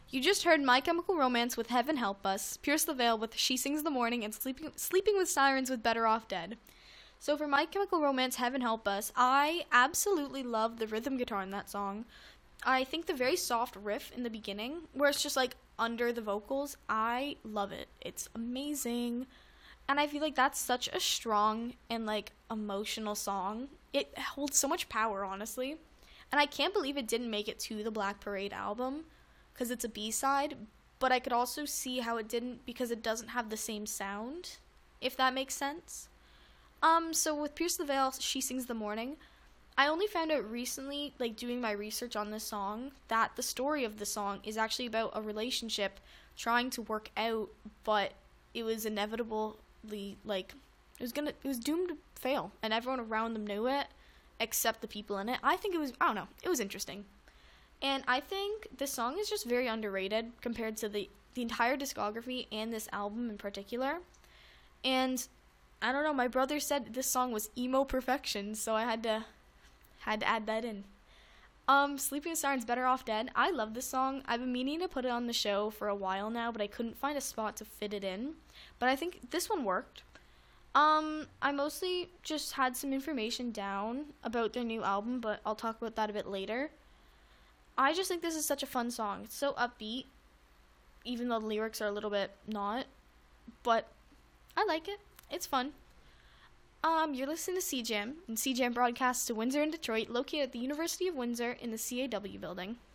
You just heard My Chemical Romance with Heaven Help Us, Pierce the Veil with She Sings the Morning, and Sleeping with Sirens with Better Off Dead. So for My Chemical Romance, Heaven Help Us, I absolutely love the rhythm guitar in that song. I think the very soft riff in the beginning, where it's just like under the vocals, I love it. It's amazing. And I feel like that's such a strong and like emotional song. It holds so much power, honestly. And I can't believe it didn't make it to the Black Parade album because it's a B-side, but I could also see how it didn't because it doesn't have the same sound, if that makes sense. So with Pierce the Veil, She Sings the Morning, I only found out recently, like doing my research on this song, that the story of the song is actually about a relationship trying to work out, but it was inevitably, like, it was doomed to fail, and everyone around them knew it, except the people in it. I don't know, it was interesting. And I think this song is just very underrated compared to the entire discography and this album in particular. And I don't know, my brother said this song was emo perfection, so I had to add that in. Sleeping with Sirens, Better Off Dead. I love this song. I've been meaning to put it on the show for a while now, but I couldn't find a spot to fit it in. But I think this one worked. I mostly just had some information down about their new album, but I'll talk about that a bit later. I just think this is such a fun song. It's so upbeat, even though the lyrics are a little bit not, but I like it. It's fun. You're listening to CJAM, and CJAM broadcasts to Windsor and Detroit, located at the University of Windsor in the CAW building.